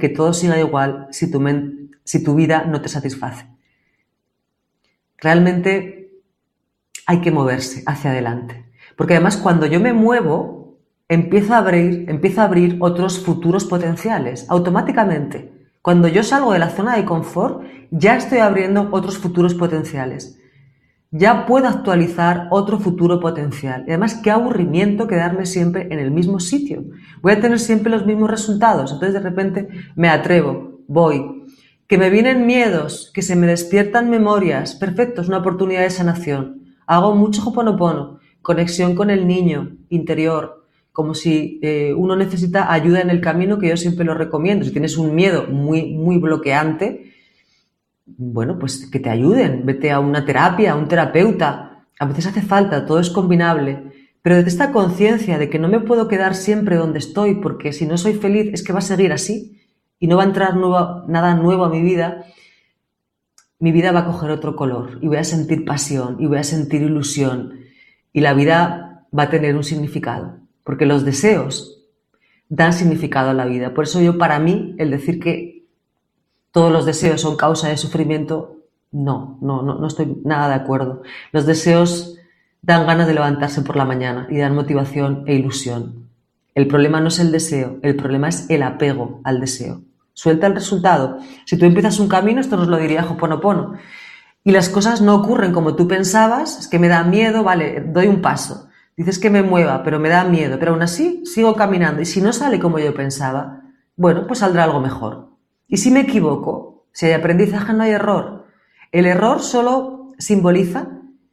que todo siga igual si tu vida no te satisface. Realmente hay que moverse hacia adelante. Porque además cuando yo me muevo, empiezo a abrir otros futuros potenciales, automáticamente. Cuando yo salgo de la zona de confort, ya estoy abriendo otros futuros potenciales. Ya puedo actualizar otro futuro potencial. Y además, qué aburrimiento quedarme siempre en el mismo sitio. Voy a tener siempre los mismos resultados. Entonces, de repente, me atrevo, voy. Que me vienen miedos, que se me despiertan memorias. Perfecto, es una oportunidad de sanación. Hago mucho Ho'oponopono, conexión con el niño interior, como si uno necesita ayuda en el camino, que yo siempre lo recomiendo. Si tienes un miedo muy bloqueante, bueno, pues que te ayuden, vete a una terapia, a un terapeuta, a veces hace falta, todo es combinable, pero desde esta conciencia de que no me puedo quedar siempre donde estoy, porque si no soy feliz es que va a seguir así y no va a entrar nada nuevo a mi vida va a coger otro color y voy a sentir pasión y voy a sentir ilusión y la vida va a tener un significado, porque los deseos dan significado a la vida. Por eso para mí, el decir que todos los deseos son causa de sufrimiento, no estoy nada de acuerdo. Los deseos dan ganas de levantarse por la mañana y dan motivación e ilusión. El problema no es el deseo, el problema es el apego al deseo. Suelta el resultado. Si tú empiezas un camino, esto nos lo diría Ho'oponopono, y las cosas no ocurren como tú pensabas, es que me da miedo, vale, doy un paso. Dices que me mueva, pero me da miedo, pero aún así sigo caminando. Y si no sale como yo pensaba, bueno, pues saldrá algo mejor. Y si me equivoco, si hay aprendizaje no hay error. El error solo simboliza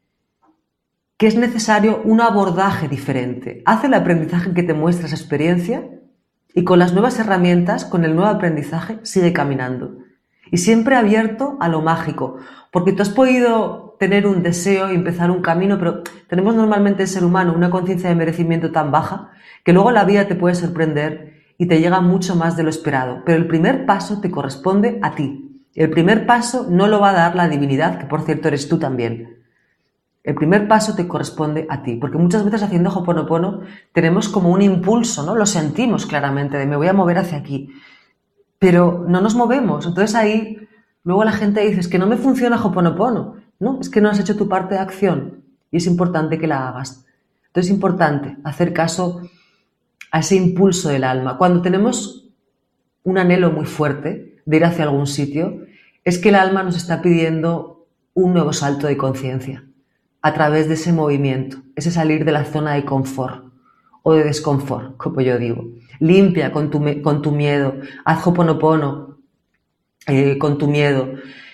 que es necesario un abordaje diferente. Haz el aprendizaje que te muestra esa experiencia y con las nuevas herramientas, con el nuevo aprendizaje, sigue caminando. Y siempre abierto a lo mágico, porque tú has podido tener un deseo y empezar un camino, pero tenemos normalmente el ser humano una conciencia de merecimiento tan baja que luego la vida te puede sorprender y te llega mucho más de lo esperado. Pero el primer paso te corresponde a ti. El primer paso no lo va a dar la divinidad, que por cierto eres tú también. El primer paso te corresponde a ti, porque muchas veces haciendo Ho'oponopono tenemos como un impulso, ¿no? Lo sentimos claramente, de me voy a mover hacia aquí, pero no nos movemos. Entonces ahí luego la gente dice, es que no me funciona Ho'oponopono. No, es que no has hecho tu parte de acción y es importante que la hagas. Entonces es importante hacer caso a ese impulso del alma. Cuando tenemos un anhelo muy fuerte de ir hacia algún sitio, es que el alma nos está pidiendo un nuevo salto de conciencia a través de ese movimiento, ese salir de la zona de confort o de desconfort, como yo digo. Limpia con tu miedo, haz Ho'oponopono con tu miedo,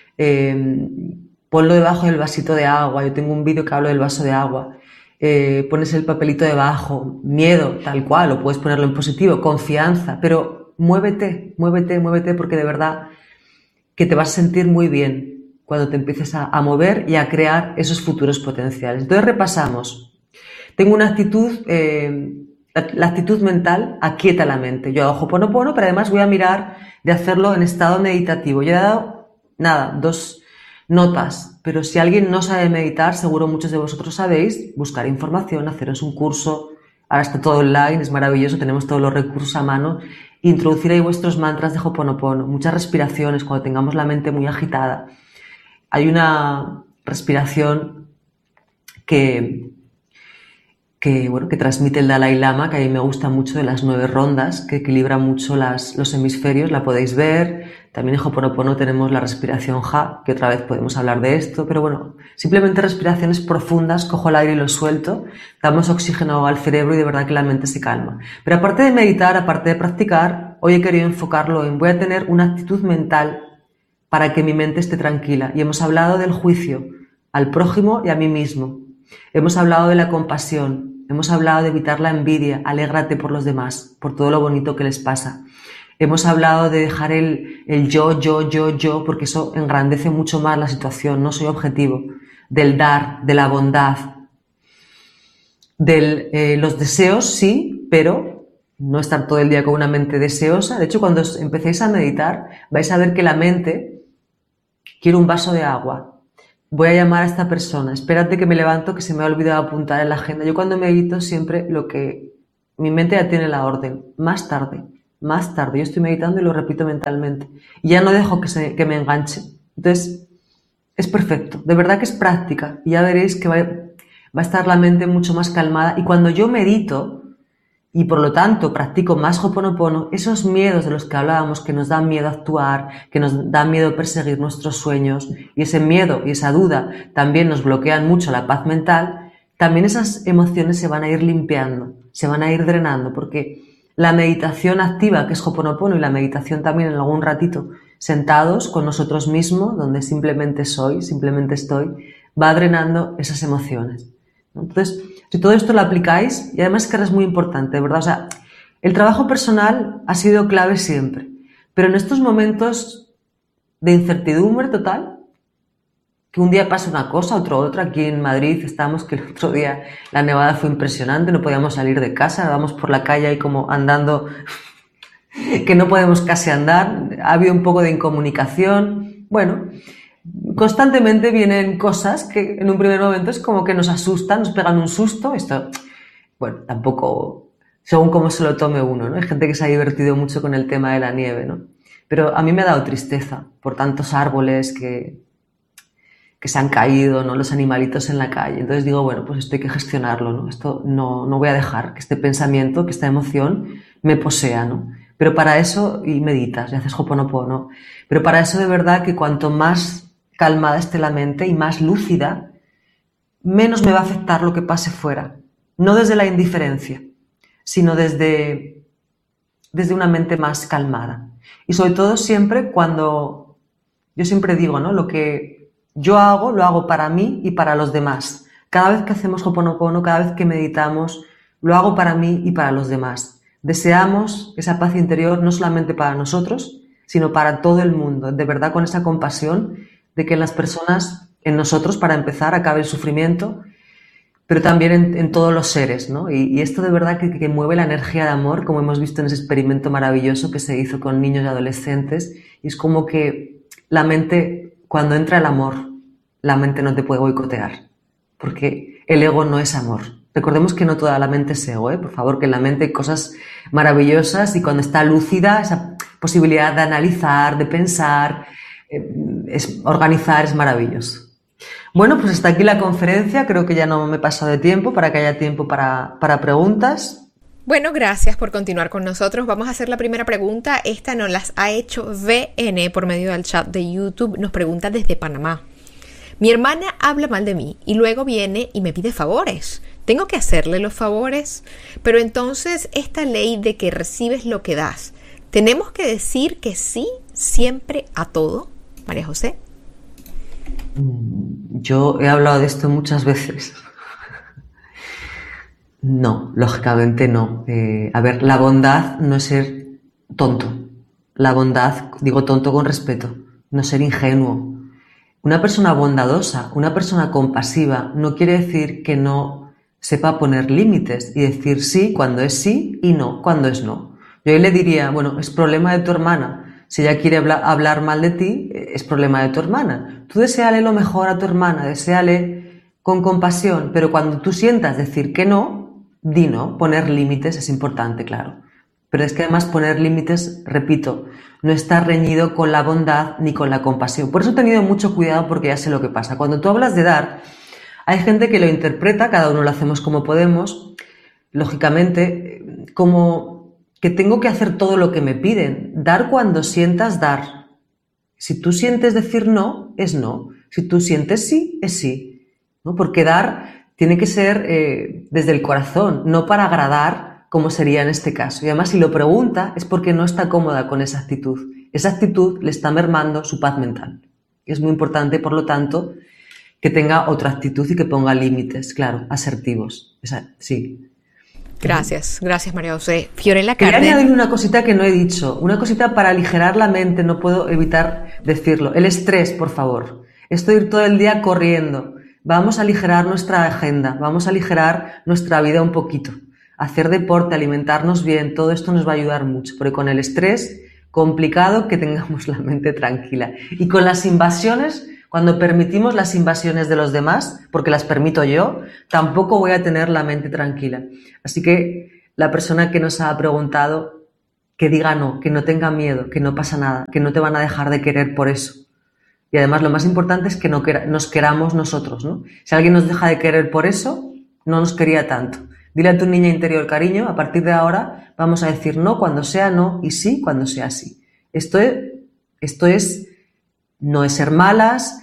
ponlo debajo del vasito de agua. Yo tengo un vídeo que hablo del vaso de agua. Pones el papelito debajo, miedo, tal cual, o puedes ponerlo en positivo, confianza, pero muévete, porque de verdad que te vas a sentir muy bien cuando te empieces a mover y a crear esos futuros potenciales. Entonces repasamos. Tengo una actitud, la actitud mental aquieta la mente. Yo hago Ho'oponopono, pero además voy a mirar de hacerlo en estado meditativo. Yo he dado, 2 notas, pero si alguien no sabe meditar, seguro muchos de vosotros sabéis, buscar información, haceros un curso. Ahora está todo online, es maravilloso, tenemos todos los recursos a mano. Introducir ahí vuestros mantras de Ho'oponopono, muchas respiraciones cuando tengamos la mente muy agitada. Hay una respiración que transmite el Dalai Lama, que a mí me gusta mucho, de las 9 rondas, que equilibra mucho los hemisferios, la podéis ver. También en Ho'oponopono tenemos la respiración Ha, que otra vez podemos hablar de esto, pero bueno, simplemente respiraciones profundas, cojo el aire y lo suelto, damos oxígeno al cerebro y de verdad que la mente se calma. Pero aparte de meditar, aparte de practicar, hoy he querido enfocarlo en voy a tener una actitud mental para que mi mente esté tranquila. Y hemos hablado del juicio al prójimo y a mí mismo. Hemos hablado de la compasión, hemos hablado de evitar la envidia, alégrate por los demás, por todo lo bonito que les pasa. Hemos hablado de dejar el yo, porque eso engrandece mucho más la situación, no soy objetivo. Del dar, de la bondad, de los deseos, sí, pero no estar todo el día con una mente deseosa. De hecho, cuando empecéis a meditar, vais a ver que la mente quiere un vaso de agua. Voy a llamar a esta persona, espérate que me levanto, que se me ha olvidado apuntar en la agenda. Yo cuando medito siempre mi mente ya tiene la orden, más tarde, más tarde. Yo estoy meditando y lo repito mentalmente. Y ya no dejo que me enganche. Entonces, es perfecto. De verdad que es práctica. Y ya veréis que va a estar la mente mucho más calmada. Y cuando yo medito, y por lo tanto practico más Ho'oponopono, esos miedos de los que hablábamos, que nos dan miedo a actuar, que nos dan miedo perseguir nuestros sueños, y ese miedo y esa duda también nos bloquean mucho la paz mental, también esas emociones se van a ir limpiando, se van a ir drenando, porque la meditación activa, que es Ho'oponopono, y la meditación también en algún ratito, sentados con nosotros mismos, donde simplemente soy, simplemente estoy, va drenando esas emociones. Entonces, si todo esto lo aplicáis, y además que es muy importante, ¿verdad? O sea, el trabajo personal ha sido clave siempre, pero en estos momentos de incertidumbre total, que un día pasa una cosa, otro otra, aquí en Madrid estamos, que el otro día la nevada fue impresionante, no podíamos salir de casa, vamos por la calle ahí como andando, que no podemos casi andar, ha habido un poco de incomunicación, bueno, constantemente vienen cosas que en un primer momento es como que nos asustan, nos pegan un susto. Esto, bueno, tampoco, según cómo se lo tome uno, ¿no? Hay gente que se ha divertido mucho con el tema de la nieve, ¿no? Pero a mí me ha dado tristeza por tantos árboles que se han caído, ¿no? Los animalitos en la calle. Entonces digo, bueno, pues esto hay que gestionarlo, ¿no? Esto no voy a dejar que este pensamiento, que esta emoción me posea, ¿no? Pero para eso, y meditas, y haces Ho'oponopono, pero para eso de verdad que cuanto más calmada esté la mente y más lúcida, menos me va a afectar lo que pase fuera. No desde la indiferencia, sino desde una mente más calmada. Y sobre todo siempre cuando, yo siempre digo, ¿no? Lo que yo hago, lo hago para mí y para los demás. Cada vez que hacemos Ho'oponopono, cada vez que meditamos, lo hago para mí y para los demás. Deseamos esa paz interior no solamente para nosotros, sino para todo el mundo, de verdad con esa compasión de que en las personas, en nosotros, para empezar, acabe el sufrimiento, pero también en todos los seres, ¿no? Y esto de verdad que mueve la energía de amor, como hemos visto en ese experimento maravilloso que se hizo con niños y adolescentes, y es como que la mente, cuando entra el amor, la mente no te puede boicotear, porque el ego no es amor. Recordemos que no toda la mente es ego, ¿eh? Por favor, que en la mente hay cosas maravillosas y cuando está lúcida, esa posibilidad de analizar, de pensar, organizar es maravilloso. Bueno, pues hasta aquí la conferencia. Creo que ya no me paso de tiempo para que haya tiempo para preguntas. Bueno, gracias por continuar con nosotros. Vamos a hacer la primera pregunta. Esta nos las ha hecho VN por medio del chat de YouTube. Nos pregunta desde Panamá. Mi hermana habla mal de mí y luego viene y me pide favores. ¿Tengo que hacerle los favores? Pero entonces esta ley de que recibes lo que das, ¿tenemos que decir que sí siempre a todo? María José. Yo he hablado de esto muchas veces. No, lógicamente no. A ver, la bondad no es ser tonto. La bondad, digo tonto con respeto, no ser ingenuo. Una persona bondadosa, una persona compasiva, no quiere decir que no sepa poner límites y decir sí cuando es sí y no cuando es no. Yo ahí le diría, bueno, es problema de tu hermana. Si ella quiere hablar mal de ti, es problema de tu hermana. Tú deséale lo mejor a tu hermana, deséale con compasión, pero cuando tú sientas decir que no, di no. Poner límites es importante, claro. Pero es que además poner límites, repito, no está reñido con la bondad ni con la compasión. Por eso he tenido mucho cuidado porque ya sé lo que pasa. Cuando tú hablas de dar, hay gente que lo interpreta, cada uno lo hacemos como podemos, lógicamente, como que tengo que hacer todo lo que me piden. Dar cuando sientas dar. Si tú sientes decir no, es no. Si tú sientes sí, es sí, ¿no? Porque dar tiene que ser desde el corazón, no para agradar, como sería en este caso. Y además, si lo pregunta, es porque no está cómoda con esa actitud. Esa actitud le está mermando su paz mental. Es muy importante, por lo tanto, que tenga otra actitud y que ponga límites, claro, asertivos. Sí. Gracias María José. Fiorella Quería Cárdenas. añadir una cosita que no he dicho, una cosita para aligerar la mente, no puedo evitar decirlo. El estrés, por favor. Esto de ir todo el día corriendo. Vamos a aligerar nuestra agenda, vamos a aligerar nuestra vida un poquito. Hacer deporte, alimentarnos bien, todo esto nos va a ayudar mucho, porque con el estrés, complicado que tengamos la mente tranquila. Y con las invasiones, cuando permitimos las invasiones de los demás, porque las permito yo, tampoco voy a tener la mente tranquila. Así que la persona que nos ha preguntado, que diga no, que no tenga miedo, que no pasa nada, que no te van a dejar de querer por eso. Y además lo más importante es que nos queramos nosotros, ¿no? Si alguien nos deja de querer por eso, no nos quería tanto. Dile a tu niña interior, cariño, a partir de ahora vamos a decir no cuando sea no y sí cuando sea sí. Esto es no es ser malas,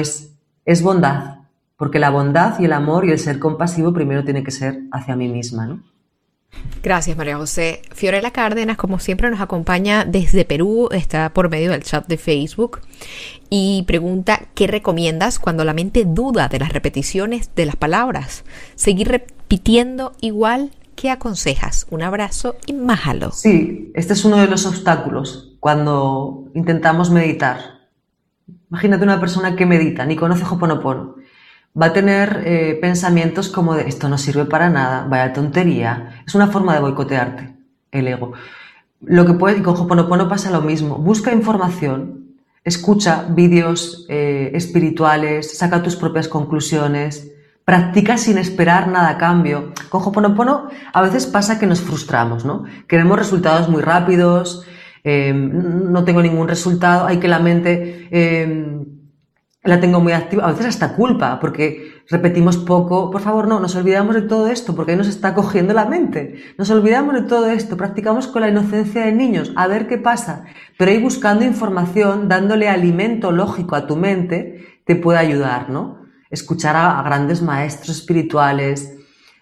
es bondad, porque la bondad y el amor y el ser compasivo primero tiene que ser hacia mí misma, ¿no? Gracias, María José. Fiorella Cárdenas, como siempre, nos acompaña desde Perú, está por medio del chat de Facebook y pregunta, ¿qué recomiendas cuando la mente duda de las repeticiones de las palabras? ¿Seguir repitiendo igual? ¿Qué aconsejas? Un abrazo y májalo. Sí, este es uno de los obstáculos cuando intentamos meditar. Imagínate una persona que medita, ni conoce Ho'oponopono. Va a tener pensamientos como de esto no sirve para nada, vaya tontería. Es una forma de boicotearte, el ego. Lo que puedes, y con Ho'oponopono pasa lo mismo. Busca información, escucha vídeos espirituales, saca tus propias conclusiones, practica sin esperar nada a cambio. Con Ho'oponopono a veces pasa que nos frustramos, ¿no? Queremos resultados muy rápidos, no tengo ningún resultado, hay que la mente... la tengo muy activa, a veces hasta culpa, porque repetimos poco. Por favor, no, nos olvidamos de todo esto, porque ahí nos está cogiendo la mente. Nos olvidamos de todo esto, practicamos con la inocencia de niños, a ver qué pasa. Pero ahí buscando información, dándole alimento lógico a tu mente, te puede ayudar, ¿no? Escuchar a grandes maestros espirituales.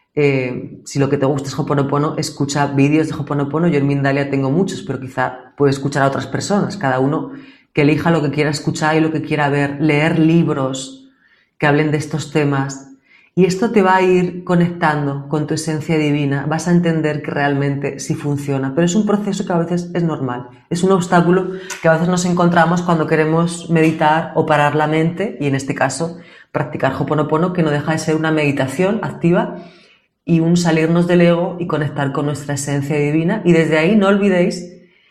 Si lo que te gusta es Ho'oponopono, escucha vídeos de Ho'oponopono. Yo en Mindalia tengo muchos, pero quizá puedes escuchar a otras personas, cada uno que elija lo que quiera escuchar y lo que quiera ver, leer libros que hablen de estos temas. Y esto te va a ir conectando con tu esencia divina, vas a entender que realmente sí funciona, pero es un proceso que a veces es normal, es un obstáculo que a veces nos encontramos cuando queremos meditar o parar la mente, y en este caso practicar Ho'oponopono, que no deja de ser una meditación activa y un salirnos del ego y conectar con nuestra esencia divina. Y desde ahí no olvidéis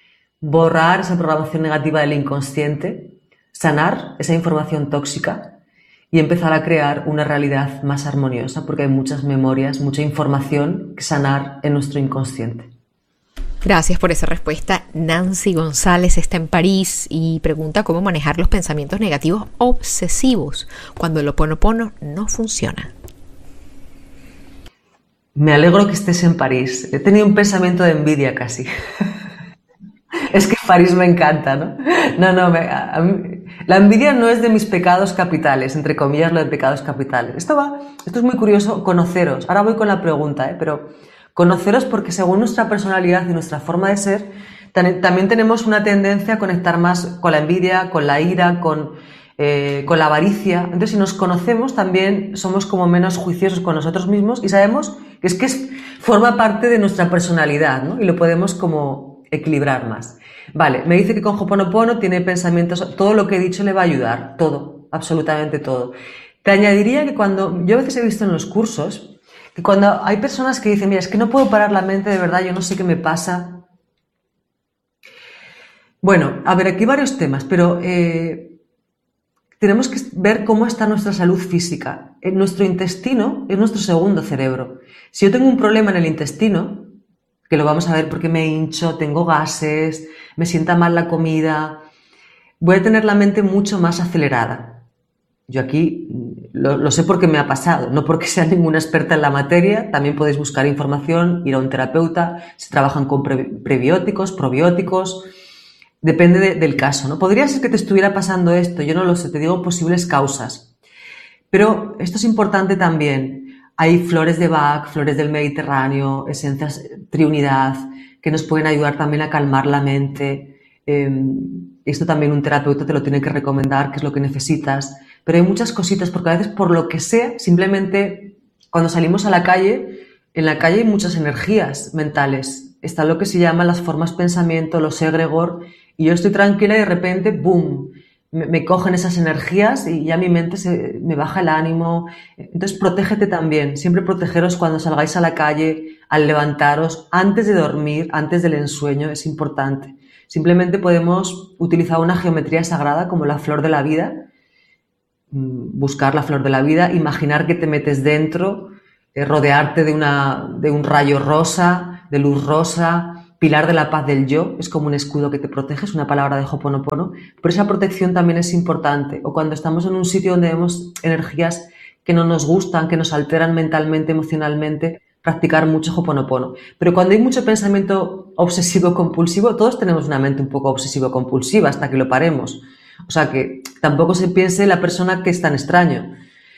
borrar esa programación negativa del inconsciente, sanar esa información tóxica y empezar a crear una realidad más armoniosa, porque hay muchas memorias, mucha información que sanar en nuestro inconsciente. Gracias por esa respuesta. Nancy González está en París y pregunta cómo manejar los pensamientos negativos obsesivos cuando el Ho'oponopono no funciona. Me alegro que estés en París. He tenido un pensamiento de envidia casi. Es que París me encanta, ¿no? La envidia no es de mis pecados capitales, entre comillas lo de pecados capitales. Esto es muy curioso, conoceros. Ahora voy con la pregunta, pero conoceros porque según nuestra personalidad y nuestra forma de ser, también tenemos una tendencia a conectar más con la envidia, con la ira, con la avaricia. Entonces, si nos conocemos, también somos como menos juiciosos con nosotros mismos y sabemos que forma parte de nuestra personalidad, ¿no? Y lo podemos como equilibrar más. Vale, me dice que con Ho'oponopono tiene pensamientos, todo lo que he dicho le va a ayudar, todo, absolutamente todo. Te añadiría que yo a veces he visto en los cursos, que cuando hay personas que dicen, mira, es que no puedo parar la mente, de verdad, yo no sé qué me pasa. Bueno, a ver, aquí hay varios temas, pero tenemos que ver cómo está nuestra salud física. Nuestro intestino es nuestro segundo cerebro. Si yo tengo un problema en el intestino, que lo vamos a ver porque me hincho, tengo gases, me sienta mal la comida, voy a tener la mente mucho más acelerada. Yo aquí lo sé porque me ha pasado, no porque sea ninguna experta en la materia. También podéis buscar información, ir a un terapeuta, se trabajan con prebióticos, probióticos, depende del caso, ¿no? Podría ser que te estuviera pasando esto, yo no lo sé, te digo posibles causas. Pero esto es importante también. Hay flores de Bach, flores del Mediterráneo, esencias triunidad, que nos pueden ayudar también a calmar la mente. Esto también un terapeuta te lo tiene que recomendar, que es lo que necesitas. Pero hay muchas cositas, porque a veces por lo que sea, simplemente cuando salimos a la calle, en la calle hay muchas energías mentales. Está lo que se llama las formas pensamiento, los egregor, y yo estoy tranquila y de repente, ¡boom!, me cogen esas energías y ya mi mente me baja el ánimo. Entonces protégete también, siempre protegeros cuando salgáis a la calle, al levantaros, antes de dormir, antes del ensueño, es importante. Simplemente podemos utilizar una geometría sagrada como la flor de la vida, buscar la flor de la vida, imaginar que te metes dentro, rodearte de un rayo rosa, de luz rosa, pilar de la paz del yo, es como un escudo que te protege, es una palabra de Ho'oponopono, pero esa protección también es importante. O cuando estamos en un sitio donde vemos energías que no nos gustan, que nos alteran mentalmente, emocionalmente, practicar mucho Ho'oponopono. Pero cuando hay mucho pensamiento obsesivo-compulsivo, todos tenemos una mente un poco obsesivo-compulsiva hasta que lo paremos. O sea que tampoco se piense la persona que es tan extraño.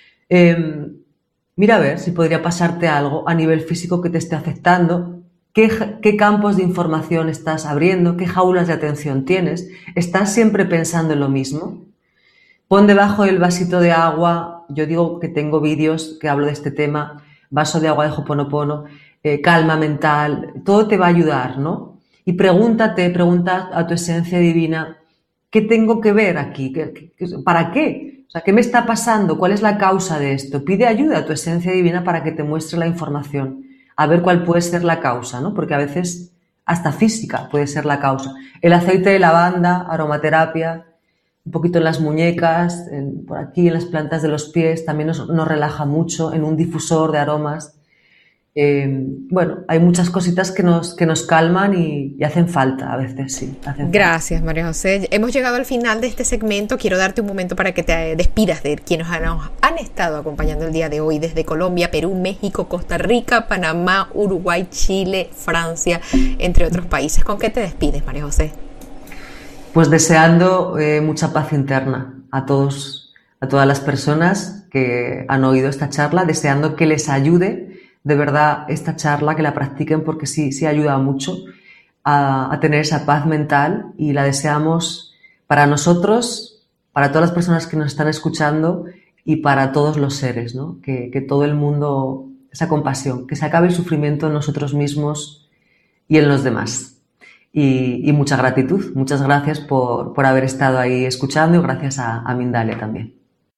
Mira a ver si podría pasarte algo a nivel físico que te esté afectando. ¿Qué campos de información estás abriendo? ¿Qué jaulas de atención tienes? ¿Estás siempre pensando en lo mismo? Pon debajo del vasito de agua, yo digo que tengo vídeos que hablo de este tema, vaso de agua de Ho'oponopono, calma mental, todo te va a ayudar, ¿no? Y pregunta a tu esencia divina, ¿qué tengo que ver aquí? ¿Para qué? O sea, ¿qué me está pasando? ¿Cuál es la causa de esto? Pide ayuda a tu esencia divina para que te muestre la información, a ver cuál puede ser la causa, ¿no? Porque a veces hasta física puede ser la causa. El aceite de lavanda, aromaterapia, un poquito en las muñecas, por aquí en las plantas de los pies, también nos relaja mucho, en un difusor de aromas. Bueno, hay muchas cositas que nos calman y hacen falta a veces, sí. Gracias, María José. Hemos llegado al final de este segmento. Quiero darte un momento para que te despidas de quienes nos han estado acompañando el día de hoy desde Colombia, Perú, México, Costa Rica, Panamá, Uruguay, Chile, Francia, entre otros países. ¿Con qué te despides, María José? Pues deseando mucha paz interna a todas las personas que han oído esta charla, deseando que les ayude de verdad esta charla, que la practiquen porque sí ayuda mucho a tener esa paz mental y la deseamos para nosotros, para todas las personas que nos están escuchando y para todos los seres, ¿no? Que todo el mundo, esa compasión, que se acabe el sufrimiento en nosotros mismos y en los demás. Y mucha gratitud, muchas gracias por haber estado ahí escuchando y gracias a Mindalia también.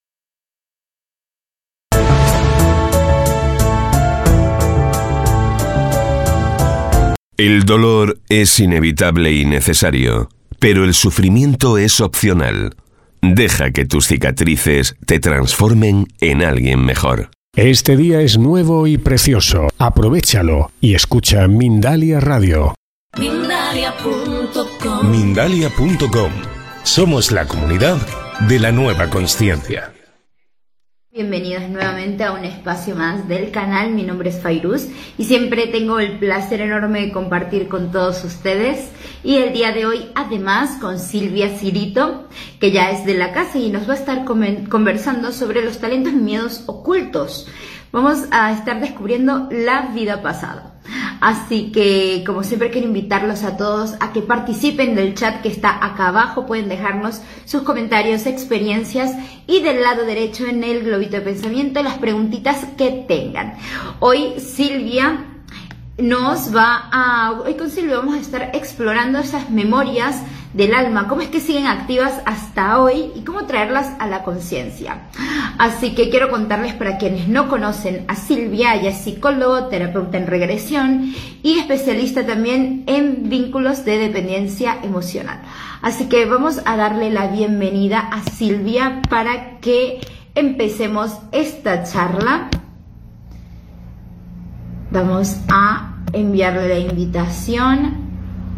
El dolor es inevitable y necesario, pero el sufrimiento es opcional. Deja que tus cicatrices te transformen en alguien mejor. Este día es nuevo y precioso. Aprovéchalo y escucha Mindalia Radio. Mindalia.com. Mindalia.com. Somos la comunidad de la nueva consciencia. Bienvenidos nuevamente a un espacio más del canal. Mi nombre es Fairuz y siempre tengo el placer enorme de compartir con todos ustedes. Y el día de hoy, además, con Silvia Cirito, que ya es de la casa y nos va a estar conversando sobre los talentos y miedos ocultos. Vamos a estar descubriendo la vida pasada. Así que, como siempre, quiero invitarlos a todos a que participen del chat que está acá abajo. Pueden dejarnos sus comentarios, experiencias y del lado derecho en el globito de pensamiento las preguntitas que tengan. Hoy con Silvia vamos a estar explorando esas memorias del alma, cómo es que siguen activas hasta hoy y cómo traerlas a la conciencia. Así que quiero contarles, para quienes no conocen a Silvia, ella es psicólogo, terapeuta en regresión y especialista también en vínculos de dependencia emocional. Así que vamos a darle la bienvenida a Silvia para que empecemos esta charla. Vamos a enviarle la invitación.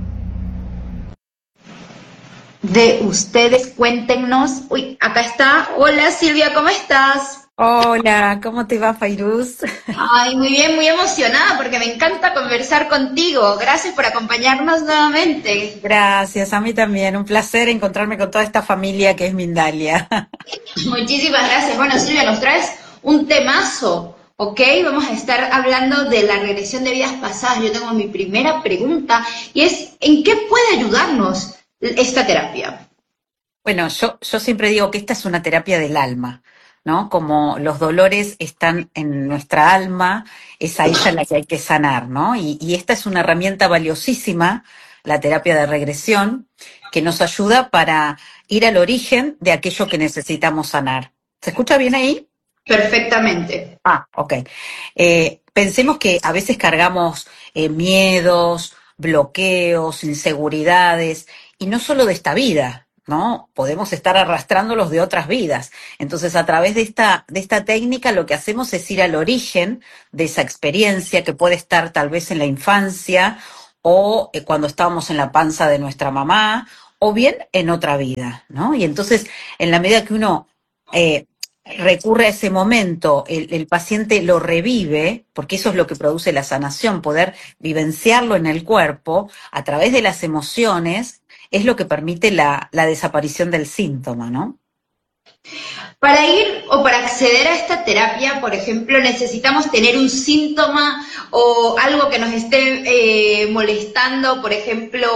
De ustedes, cuéntenos. Uy, acá está. Hola Silvia, ¿cómo estás? Hola, ¿cómo te va, Fairuz? Ay, muy bien, muy emocionada porque me encanta conversar contigo. Gracias por acompañarnos nuevamente. Gracias, a mí también. Un placer encontrarme con toda esta familia que es Mindalia. Muchísimas gracias. Bueno, Silvia, nos traes un temazo, ¿ok? Vamos a estar hablando de la regresión de vidas pasadas. Yo tengo mi primera pregunta y es, ¿en qué puede ayudarnos esta terapia? Bueno, yo siempre digo que esta es una terapia del alma, ¿no? Como los dolores están en nuestra alma, es a ella la que hay que sanar, ¿no? Y esta es una herramienta valiosísima, la terapia de regresión, que nos ayuda para ir al origen de aquello que necesitamos sanar. ¿Se escucha bien ahí? Perfectamente. Ok. Pensemos que a veces cargamos miedos, bloqueos, inseguridades, y no solo de esta vida, ¿no? Podemos estar arrastrándolos de otras vidas. Entonces, a través de esta técnica, lo que hacemos es ir al origen de esa experiencia, que puede estar tal vez en la infancia o cuando estábamos en la panza de nuestra mamá, o bien en otra vida, ¿no? Y entonces, en la medida que uno recurre a ese momento, el paciente lo revive, porque eso es lo que produce la sanación, poder vivenciarlo en el cuerpo a través de las emociones, es lo que permite la desaparición del síntoma, ¿no? Para ir o para acceder a esta terapia, por ejemplo, necesitamos tener un síntoma o algo que nos esté molestando, por ejemplo,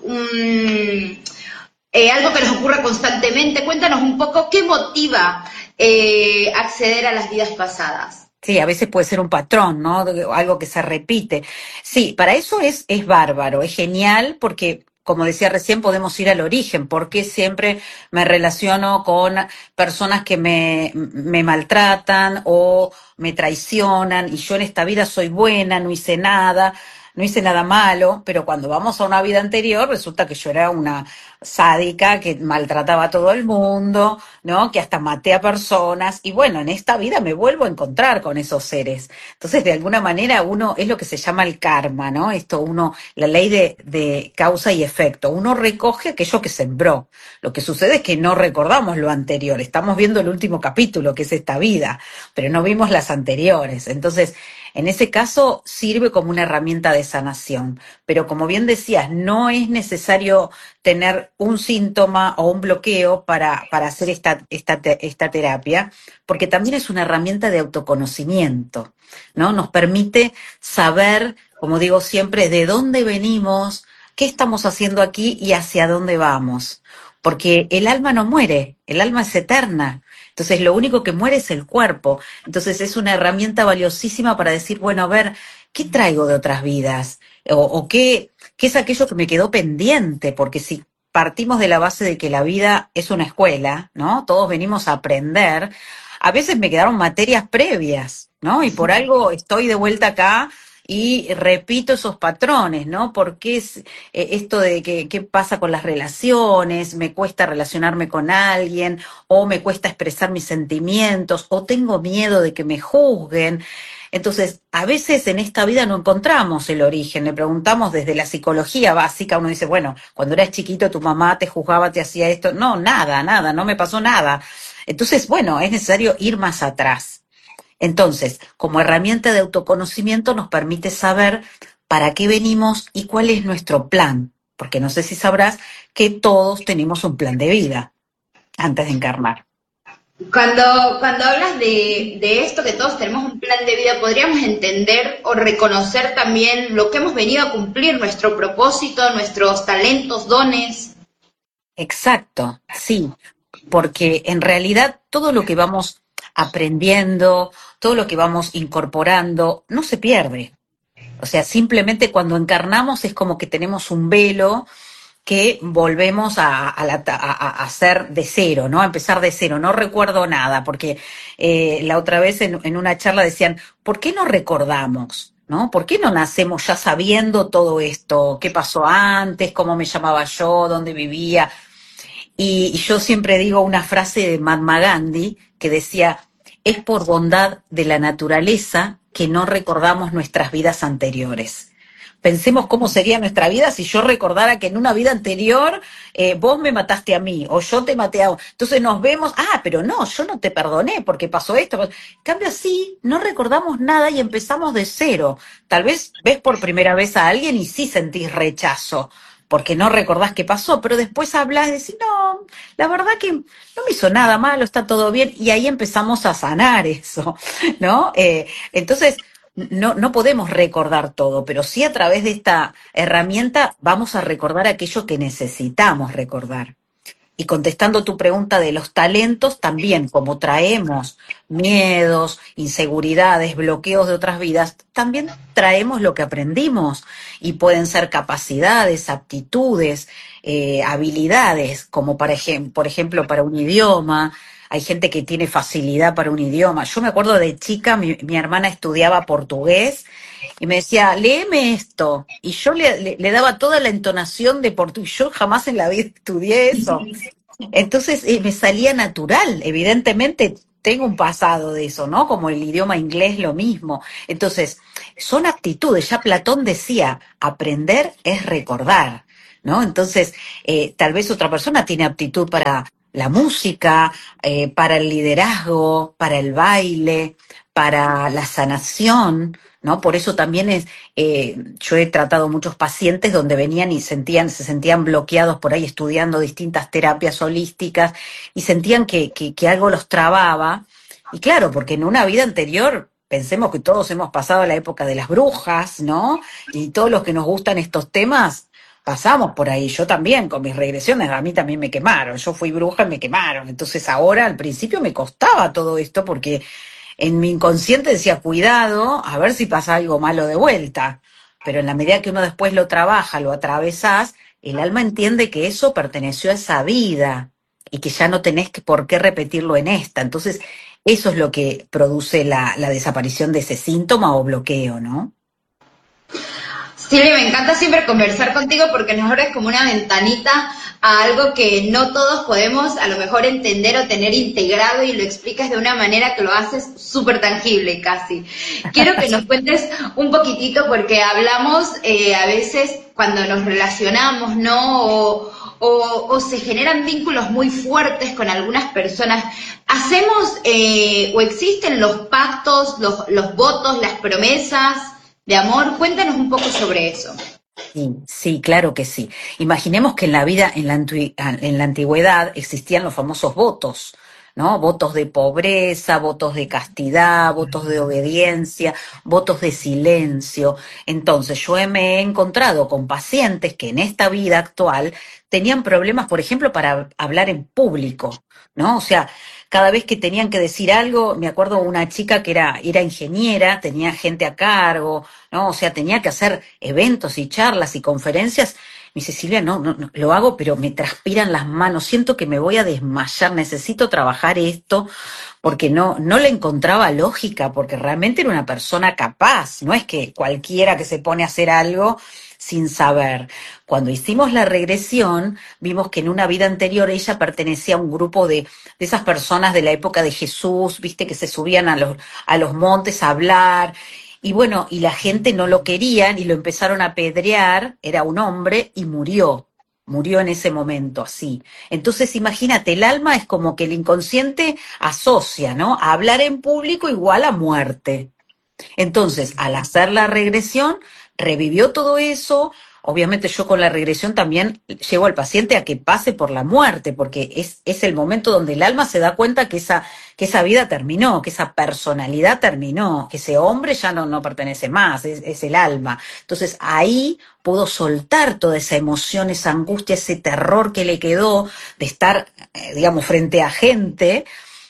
algo que nos ocurra constantemente. Cuéntanos un poco qué motiva acceder a las vidas pasadas. Sí, a veces puede ser un patrón, ¿no? Algo que se repite. Sí, para eso es bárbaro, es genial porque, como decía recién, podemos ir al origen. Porque siempre me relaciono con personas que me maltratan o me traicionan y yo en esta vida soy buena, no hice nada malo, pero cuando vamos a una vida anterior resulta que yo era una sádica que maltrataba a todo el mundo, ¿no? Que hasta maté a personas y bueno, en esta vida me vuelvo a encontrar con esos seres. Entonces, de alguna manera uno, es lo que se llama el karma, ¿no? La ley de causa y efecto. Uno recoge aquello que sembró. Lo que sucede es que no recordamos lo anterior. Estamos viendo el último capítulo, que es esta vida, pero no vimos las anteriores. Entonces, en ese caso sirve como una herramienta de sanación, pero como bien decías, no es necesario tener un síntoma o un bloqueo para hacer esta terapia, porque también es una herramienta de autoconocimiento, ¿no? Nos permite saber, como digo siempre, de dónde venimos, qué estamos haciendo aquí y hacia dónde vamos, porque el alma no muere, el alma es eterna. Entonces, lo único que muere es el cuerpo. Entonces, es una herramienta valiosísima para decir, bueno, a ver, ¿qué traigo de otras vidas? O qué es aquello que me quedó pendiente, porque si partimos de la base de que la vida es una escuela, ¿no? Todos venimos a aprender, a veces me quedaron materias previas, ¿no? Y por algo estoy de vuelta acá y repito esos patrones, ¿no? Porque es esto de qué pasa con las relaciones, me cuesta relacionarme con alguien, o me cuesta expresar mis sentimientos, o tengo miedo de que me juzguen. Entonces, a veces en esta vida no encontramos el origen, le preguntamos desde la psicología básica, uno dice, bueno, cuando eras chiquito tu mamá te juzgaba, te hacía esto, no, nada, no me pasó nada. Entonces, bueno, es necesario ir más atrás. Entonces, como herramienta de autoconocimiento nos permite saber para qué venimos y cuál es nuestro plan, porque no sé si sabrás que todos tenemos un plan de vida antes de encarnar. Cuando hablas de esto, que todos tenemos un plan de vida, podríamos entender o reconocer también lo que hemos venido a cumplir, nuestro propósito, nuestros talentos, dones. Exacto, sí, porque en realidad todo lo que vamos aprendiendo, todo lo que vamos incorporando, no se pierde. O sea, simplemente cuando encarnamos es como que tenemos un velo que volvemos a hacer de cero, ¿no? A empezar de cero. No recuerdo nada, porque la otra vez en una charla decían, ¿por qué no recordamos? ¿No? ¿Por qué no nacemos ya sabiendo todo esto? ¿Qué pasó antes? ¿Cómo me llamaba yo? ¿Dónde vivía? Y yo siempre digo una frase de Mahatma Gandhi que decía, es por bondad de la naturaleza que no recordamos nuestras vidas anteriores. Pensemos cómo sería nuestra vida si yo recordara que en una vida anterior vos me mataste a mí o yo te maté a vos. Entonces nos vemos, pero no, yo no te perdoné porque pasó esto. En cambio así, no recordamos nada y empezamos de cero. Tal vez ves por primera vez a alguien y sí sentís rechazo, porque no recordás qué pasó, pero después hablas y decís, no, la verdad que no me hizo nada malo, está todo bien, y ahí empezamos a sanar eso, ¿no? Entonces, no podemos recordar todo, pero sí a través de esta herramienta vamos a recordar aquello que necesitamos recordar. Y contestando tu pregunta de los talentos, también como traemos miedos, inseguridades, bloqueos de otras vidas, también traemos lo que aprendimos y pueden ser capacidades, aptitudes, habilidades, como por ejemplo para un idioma. Hay gente que tiene facilidad para un idioma. Yo me acuerdo de chica, mi hermana estudiaba portugués y me decía, léeme esto. Y yo le daba toda la entonación de portugués. Yo jamás en la vida estudié eso. Entonces me salía natural. Evidentemente tengo un pasado de eso, ¿no? Como el idioma inglés, lo mismo. Entonces, son aptitudes. Ya Platón decía, aprender es recordar, ¿no? Entonces, tal vez otra persona tiene aptitud para la música, para el liderazgo, para el baile, para la sanación, ¿no? Por eso también yo he tratado muchos pacientes donde venían y se sentían bloqueados por ahí estudiando distintas terapias holísticas y sentían que algo los trababa. Y claro, porque en una vida anterior, pensemos que todos hemos pasado la época de las brujas, ¿no? Y todos los que nos gustan estos temas, pasamos por ahí. Yo también, con mis regresiones, a mí también me quemaron. Yo fui bruja y me quemaron. Entonces ahora, al principio, me costaba todo esto porque en mi inconsciente decía, cuidado, a ver si pasa algo malo de vuelta. Pero en la medida que uno después lo trabaja, lo atravesás, el alma entiende que eso perteneció a esa vida y que ya no tenés por qué repetirlo en esta. Entonces, eso es lo que produce la desaparición de ese síntoma o bloqueo, ¿no? Silvia, me encanta siempre conversar contigo porque nos abres como una ventanita a algo que no todos podemos a lo mejor entender o tener integrado y lo explicas de una manera que lo haces súper tangible casi. Quiero que nos cuentes un poquitito porque hablamos a veces cuando nos relacionamos, ¿no? O se generan vínculos muy fuertes con algunas personas. ¿Hacemos o existen los pactos, los votos, las promesas de amor? Cuéntanos un poco sobre eso. Sí, claro que sí. Imaginemos que en la vida, en la antigüedad, existían los famosos votos, ¿no? Votos de pobreza, votos de castidad, votos de obediencia, votos de silencio. Entonces, yo me he encontrado con pacientes que en esta vida actual tenían problemas, por ejemplo, para hablar en público, ¿no? O sea, cada vez que tenían que decir algo, me acuerdo una chica que era ingeniera, tenía gente a cargo, ¿no? O sea, tenía que hacer eventos y charlas y conferencias. Me dice, Silvia, no, lo hago, pero me transpiran las manos, siento que me voy a desmayar, necesito trabajar esto, porque no le encontraba lógica, porque realmente era una persona capaz, no es que cualquiera que se pone a hacer algo sin saber. Cuando hicimos la regresión, vimos que en una vida anterior ella pertenecía a un grupo de esas personas de la época de Jesús, viste, que se subían a los montes a hablar, y bueno, y la gente no lo querían y lo empezaron a apedrear, era un hombre y murió en ese momento, así. Entonces, imagínate, el alma es como que el inconsciente asocia, ¿no? A hablar en público igual a muerte. Entonces, al hacer la regresión, revivió todo eso. Obviamente yo con la regresión también llevo al paciente a que pase por la muerte, porque es el momento donde el alma se da cuenta que esa vida terminó, que esa personalidad terminó, que ese hombre ya no pertenece más, es el alma. Entonces ahí pudo soltar toda esa emoción, esa angustia, ese terror que le quedó de estar, digamos, frente a gente.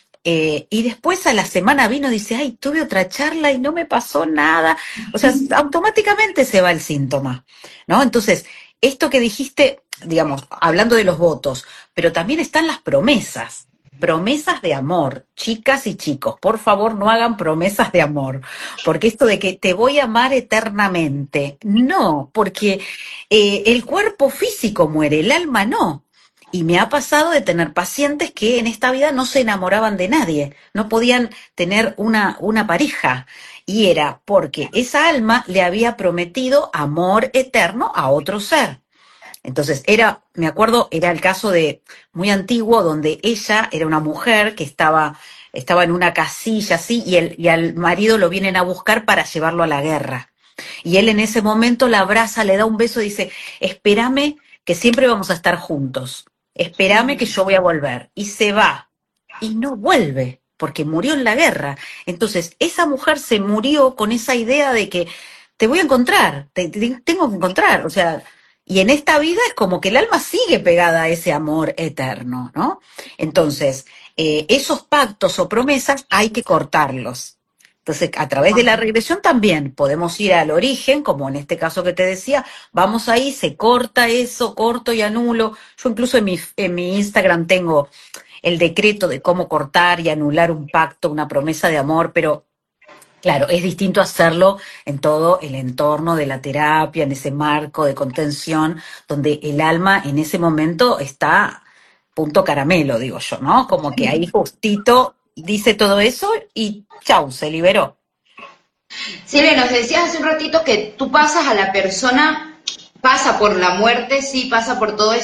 Y después a la semana vino y dice, ay, tuve otra charla y no me pasó nada. O sea, automáticamente se va el síntoma, ¿no? Entonces, esto que dijiste, digamos, hablando de los votos, pero también están las promesas de amor. Chicas y chicos, por favor, no hagan promesas de amor, porque esto de que te voy a amar eternamente, no, porque el cuerpo físico muere, el alma no. Y me ha pasado de tener pacientes que en esta vida no se enamoraban de nadie, no podían tener una pareja. Y era porque esa alma le había prometido amor eterno a otro ser. Entonces me acuerdo, era el caso muy antiguo, donde ella era una mujer que estaba en una casilla así, y al marido lo vienen a buscar para llevarlo a la guerra. Y él en ese momento la abraza, le da un beso y dice, espérame que siempre vamos a estar juntos. Espérame que yo voy a volver. Y se va. Y no vuelve, porque murió en la guerra. Entonces, esa mujer se murió con esa idea de que te voy a encontrar, tengo que encontrar. O sea, y en esta vida es como que el alma sigue pegada a ese amor eterno, ¿no? Entonces, esos pactos o promesas hay que cortarlos. Entonces, a través de la regresión también podemos ir al origen, como en este caso que te decía, vamos ahí, se corta eso, corto y anulo. Yo incluso en mi Instagram tengo el decreto de cómo cortar y anular un pacto, una promesa de amor, pero claro, es distinto hacerlo en todo el entorno de la terapia, en ese marco de contención, donde el alma en ese momento está punto caramelo, digo yo, ¿no? Como que ahí justito dice todo eso y chau, se liberó. Silvia, nos decías hace un ratito que tú pasas a la persona, pasa por la muerte, sí, pasa por todo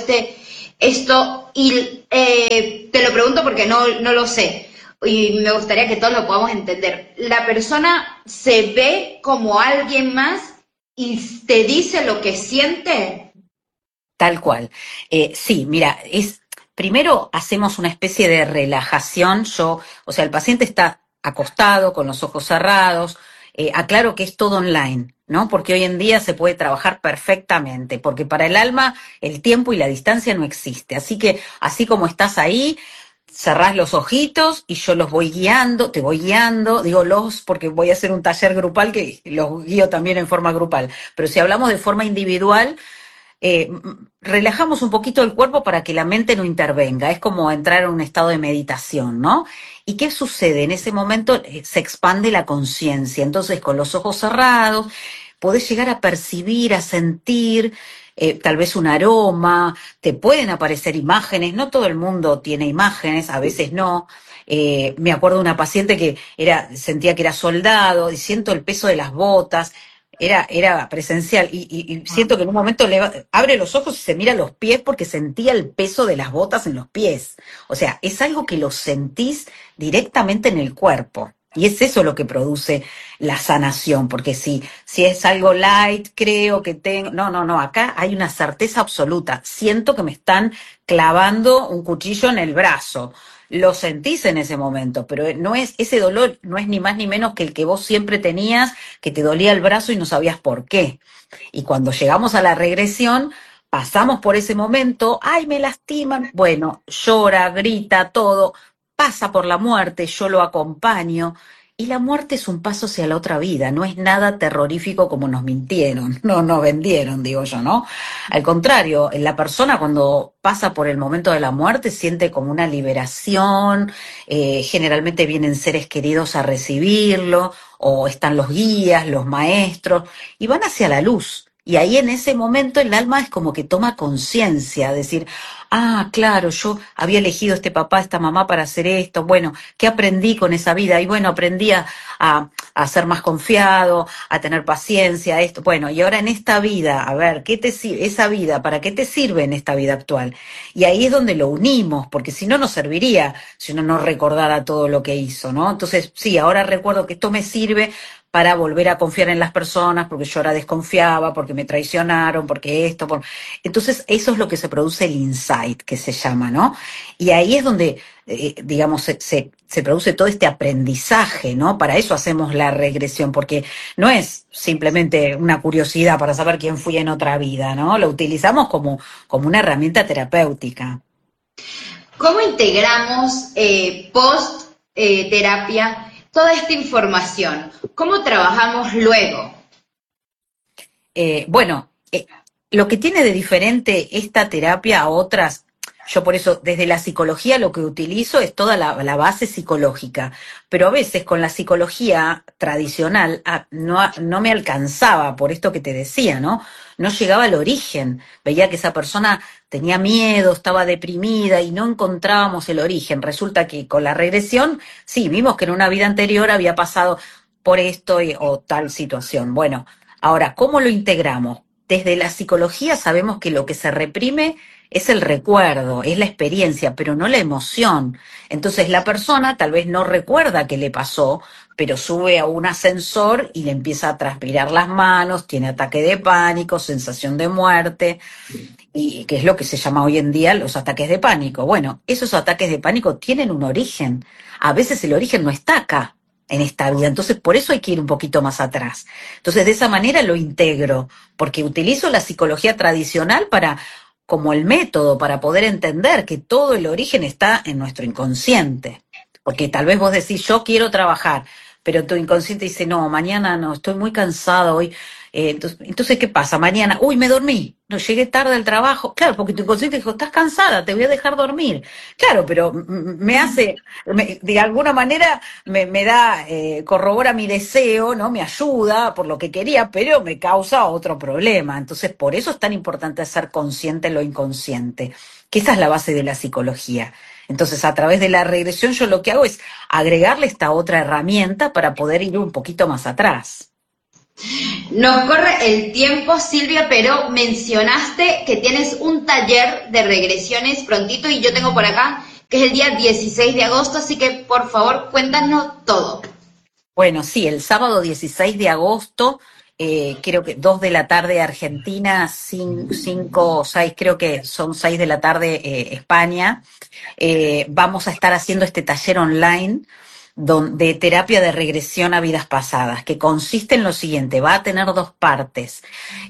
esto, y te lo pregunto porque no lo sé, y me gustaría que todos lo podamos entender. La persona se ve como alguien más y te dice lo que siente. Tal cual. Sí, mira, primero hacemos una especie de relajación. O sea, el paciente está acostado con los ojos cerrados. Aclaro que es todo online, ¿no? Porque hoy en día se puede trabajar perfectamente, porque para el alma el tiempo y la distancia no existe. Así que, así como estás ahí, cerrás los ojitos y yo los voy guiando, te voy guiando, digo porque voy a hacer un taller grupal que los guío también en forma grupal. Pero si hablamos de forma individual, relajamos un poquito el cuerpo para que la mente no intervenga. Es como entrar en un estado de meditación, ¿no? ¿Y qué sucede? En ese momento se expande la conciencia. Entonces, con los ojos cerrados, podés llegar a percibir, a sentir tal vez un aroma, te pueden aparecer imágenes. No todo el mundo tiene imágenes, a veces no. Me acuerdo de una paciente que sentía que era soldado y siento el peso de las botas. Era presencial y siento que en un momento abre los ojos y se mira los pies porque sentía el peso de las botas en los pies. O sea, es algo que lo sentís directamente en el cuerpo. Y es eso lo que produce la sanación, porque si es algo light, creo que tengo... No, acá hay una certeza absoluta. Siento que me están clavando un cuchillo en el brazo. Lo sentís en ese momento, pero ese dolor no es ni más ni menos que el que vos siempre tenías, que te dolía el brazo y no sabías por qué. Y cuando llegamos a la regresión, pasamos por ese momento, ¡ay, me lastiman! Bueno, llora, grita, todo, pasa por la muerte, yo lo acompaño. Y la muerte es un paso hacia la otra vida, no es nada terrorífico como nos mintieron, no nos vendieron, digo yo, ¿no? Al contrario, la persona cuando pasa por el momento de la muerte siente como una liberación, generalmente vienen seres queridos a recibirlo, o están los guías, los maestros, y van hacia la luz. Y ahí en ese momento el alma es como que toma conciencia, decir, claro, yo había elegido este papá, esta mamá para hacer esto, bueno, ¿qué aprendí con esa vida? Y bueno, aprendí a ser más confiado, a tener paciencia, esto, bueno, y ahora en esta vida, a ver, ¿qué te sirve esa vida? ¿Para qué te sirve en esta vida actual? Y ahí es donde lo unimos, porque si no, no serviría si uno no recordara todo lo que hizo, ¿no? Entonces, sí, ahora recuerdo que esto me sirve para volver a confiar en las personas, porque yo ahora desconfiaba, porque me traicionaron, porque Entonces, eso es lo que se produce el insight, que se llama, ¿no? Y ahí es donde, digamos, se produce todo este aprendizaje, ¿no? Para eso hacemos la regresión, porque no es simplemente una curiosidad para saber quién fui en otra vida, ¿no? Lo utilizamos como una herramienta terapéutica. ¿Cómo integramos post terapia toda esta información? ¿Cómo trabajamos luego? Bueno, lo que tiene de diferente esta terapia a otras, yo por eso desde la psicología lo que utilizo es toda la base psicológica, pero a veces con la psicología tradicional no me alcanzaba, por esto que te decía, ¿no? No llegaba al origen, veía que esa persona tenía miedo, estaba deprimida y no encontrábamos el origen. Resulta que con la regresión, sí, vimos que en una vida anterior había pasado por esto o tal situación. Bueno, ahora, ¿cómo lo integramos? Desde la psicología sabemos que lo que se reprime es el recuerdo, es la experiencia, pero no la emoción. Entonces la persona tal vez no recuerda qué le pasó, pero sube a un ascensor y le empieza a transpirar las manos, tiene ataque de pánico, sensación de muerte, y que es lo que se llama hoy en día los ataques de pánico. Bueno, esos ataques de pánico tienen un origen. A veces el origen no está acá, en esta vida. Entonces, por eso hay que ir un poquito más atrás. Entonces, de esa manera lo integro, porque utilizo la psicología tradicional como el método para poder entender que todo el origen está en nuestro inconsciente. Porque tal vez vos decís, yo quiero trabajar, pero tu inconsciente dice, no, mañana no, estoy muy cansado hoy. Entonces, ¿qué pasa? Mañana, uy, me dormí, no llegué tarde al trabajo. Claro, porque tu inconsciente dijo, estás cansada, te voy a dejar dormir. Claro, pero de alguna manera me da, corrobora mi deseo, ¿no? Me ayuda por lo que quería, pero me causa otro problema. Entonces, por eso es tan importante ser consciente de lo inconsciente, que esa es la base de la psicología. Entonces, a través de la regresión, yo lo que hago es agregarle esta otra herramienta para poder ir un poquito más atrás. Nos corre el tiempo, Silvia, pero mencionaste que tienes un taller de regresiones prontito y yo tengo por acá que es el día 16 de agosto, así que por favor cuéntanos todo. Bueno, sí, el sábado 16 de agosto, creo que 2 de la tarde Argentina, 5 o 6, creo que son 6 de la tarde España, vamos a estar haciendo este taller online de terapia de regresión a vidas pasadas, que consiste en lo siguiente: va a tener dos partes.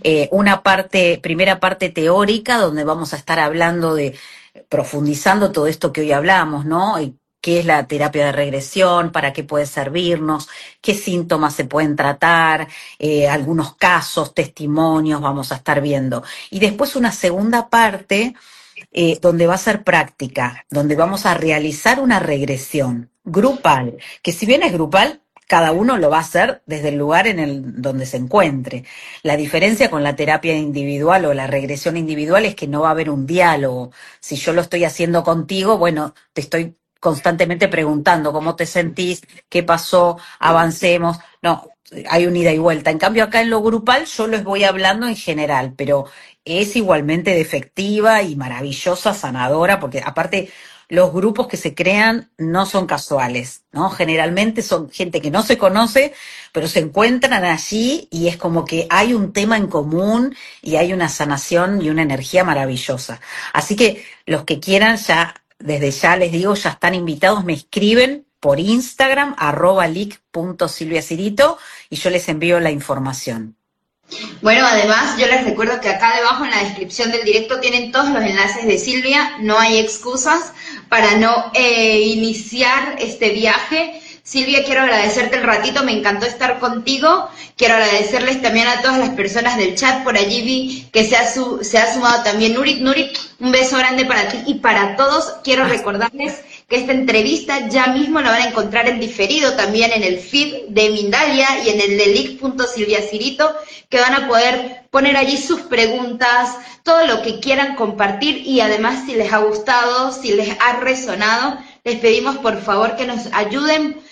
Primera parte teórica, donde vamos a estar hablando profundizando todo esto que hoy hablamos, ¿no? ¿Qué es la terapia de regresión? ¿Para qué puede servirnos? ¿Qué síntomas se pueden tratar? Algunos casos, testimonios vamos a estar viendo. Y después una segunda parte donde va a ser práctica, donde vamos a realizar una regresión grupal, que si bien es grupal, cada uno lo va a hacer desde el lugar donde se encuentre. La diferencia con la terapia individual o la regresión individual es que no va a haber un diálogo. Si yo lo estoy haciendo contigo, bueno, te estoy constantemente preguntando cómo te sentís, qué pasó, avancemos. No, hay un ida y vuelta. En cambio, acá en lo grupal yo les voy hablando en general, pero es igualmente de efectiva y maravillosa, sanadora, porque aparte los grupos que se crean no son casuales, ¿no? Generalmente son gente que no se conoce, pero se encuentran allí y es como que hay un tema en común y hay una sanación y una energía maravillosa. Así que los que quieran desde ya les digo, ya están invitados, me escriben por Instagram, @lic.silviacirito, y yo les envío la información. Bueno, además yo les recuerdo que acá debajo en la descripción del directo tienen todos los enlaces de Silvia, no hay excusas para no iniciar este viaje. Silvia, quiero agradecerte el ratito, me encantó estar contigo, quiero agradecerles también a todas las personas del chat, por allí vi que se ha sumado también Nurit, un beso grande para ti y para todos. Quiero recordarles que esta entrevista ya mismo la van a encontrar en diferido también en el feed de Mindalia y en el de lic.silviacirito, que van a poder poner allí sus preguntas, todo lo que quieran compartir, y además si les ha gustado, si les ha resonado, les pedimos por favor que nos ayuden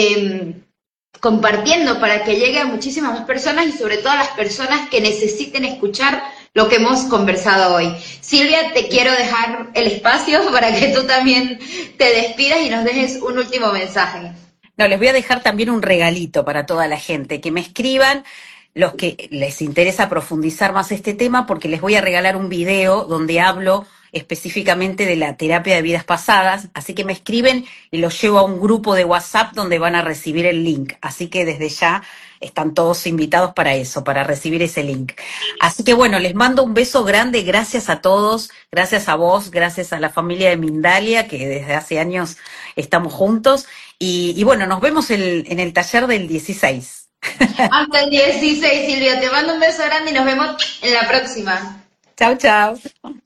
compartiendo para que llegue a muchísimas más personas y sobre todo a las personas que necesiten escuchar lo que hemos conversado hoy. Silvia, te quiero dejar el espacio para que tú también te despidas y nos dejes un último mensaje. No, les voy a dejar también un regalito para toda la gente, que me escriban los que les interesa profundizar más este tema, porque les voy a regalar un video donde hablo específicamente de la terapia de vidas pasadas, así que me escriben y los llevo a un grupo de WhatsApp donde van a recibir el link, así que desde ya están todos invitados para eso, para recibir ese link. Así que bueno, les mando un beso grande, gracias a todos, gracias a vos, gracias a la familia de Mindalia, que desde hace años estamos juntos, y bueno, nos vemos en el taller del 16. Hasta el 16, Silvia, te mando un beso grande y nos vemos en la próxima. Chao, chao.